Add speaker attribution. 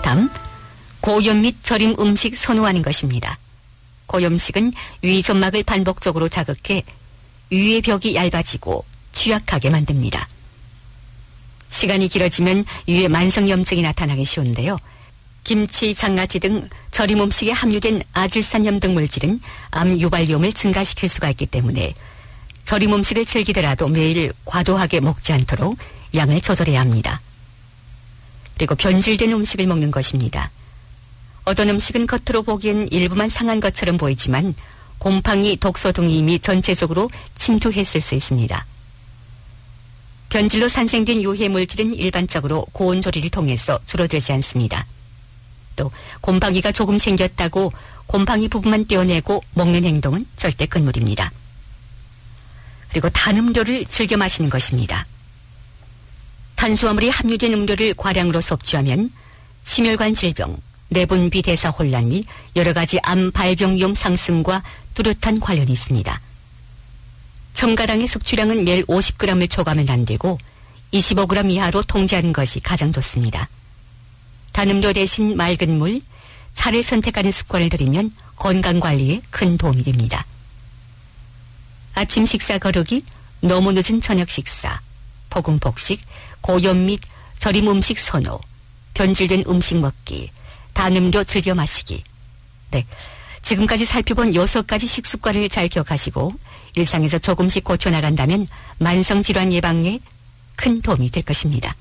Speaker 1: 3. 고염 및 절임 음식 선호하는 것입니다. 고염식은 위 점막을 반복적으로 자극해 위의 벽이 얇아지고 취약하게 만듭니다. 시간이 길어지면 위에 만성염증이 나타나기 쉬운데요. 김치, 장아찌 등 절임 음식에 함유된 아질산염 등 물질은 암 유발 위험을 증가시킬 수가 있기 때문에 절임 음식을 즐기더라도 매일 과도하게 먹지 않도록 양을 조절해야 합니다. 그리고 변질된 음식을 먹는 것입니다. 어떤 음식은 겉으로 보기엔 일부만 상한 것처럼 보이지만 곰팡이, 독소 등이 이미 전체적으로 침투했을 수 있습니다. 변질로 산생된 유해 물질은 일반적으로 고온 조리를 통해서 줄어들지 않습니다. 또 곰팡이가 조금 생겼다고 곰팡이 부분만 떼어내고 먹는 행동은 절대 금물입니다. 그리고 단 음료를 즐겨 마시는 것입니다. 탄수화물이 함유된 음료를 과량으로 섭취하면 심혈관 질병, 내분비 대사 혼란 및 여러 가지 암 발병 위험 상승과 뚜렷한 관련이 있습니다. 첨가량의 섭취량은 매일 50g을 초과하면 안 되고 25g 이하로 통제하는 것이 가장 좋습니다. 단음료 대신 맑은 물, 차를 선택하는 습관을 들이면 건강관리에 큰 도움이 됩니다. 아침 식사 거르기, 너무 늦은 저녁 식사, 폭음폭식, 고염 및 절임 음식 선호, 변질된 음식 먹기, 단음료 즐겨 마시기. 네, 지금까지 살펴본 6가지 식습관을 잘 기억하시고 일상에서 조금씩 고쳐나간다면 만성질환 예방에 큰 도움이 될 것입니다.